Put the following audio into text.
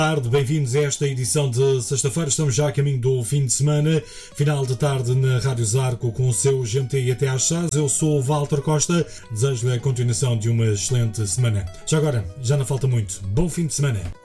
Tarde, bem-vindos a esta edição de sexta-feira. Estamos já a caminho do fim de semana, final de tarde na Rádio Zarco com o seu GMT e até às 6. Eu sou o Walter Costa, desejo-lhe a continuação de uma excelente semana. Já agora, já não falta muito. Bom fim de semana.